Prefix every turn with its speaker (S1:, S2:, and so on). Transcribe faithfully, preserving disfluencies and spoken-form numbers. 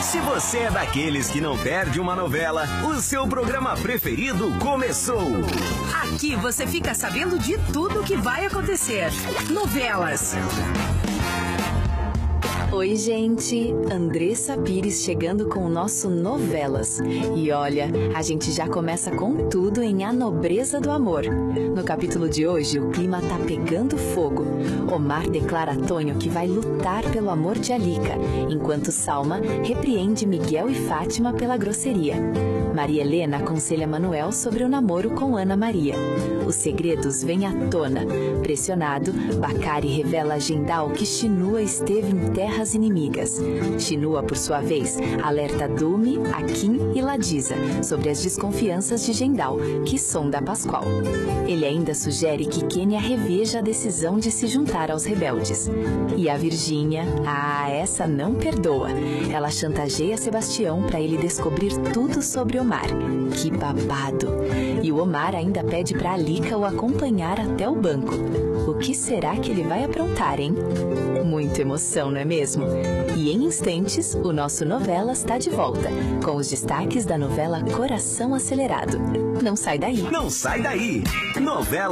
S1: Se você é daqueles que não perde uma novela, o seu programa preferido começou.
S2: Aqui você fica sabendo de tudo que vai acontecer. Novelas.
S3: Oi, gente! Andressa Pires chegando com o nosso Novelas. E olha, a gente já começa com tudo em A Nobreza do Amor. No capítulo de hoje, o clima tá pegando fogo. Omar declara a Tonho que vai lutar pelo amor de Alica, enquanto Salma repreende Miguel e Fátima pela grosseria. Maria Helena aconselha Manuel sobre o namoro com Ana Maria. Os segredos vêm à tona. Pressionado, Bacari revela a Gendal que Chinua esteve em terras inimigas. Chinua, por sua vez, alerta Dumi, Akin e Ladisa sobre as desconfianças de Gendal, que sonda Pascoal. Ele ainda sugere que Kênia reveja a decisão de se juntar aos rebeldes. E a Virgínia, ah, essa não perdoa. Ela chantageia Sebastião para ele descobrir tudo sobre Omar. Que babado! E o Omar ainda pede para Alica o acompanhar até o banco. O que será que ele vai aprontar, hein? Muita emoção, não é mesmo? E em instantes, o nosso Novelas está de volta, com os destaques da novela Coração Acelerado. Não sai daí!
S1: Não sai daí! Novela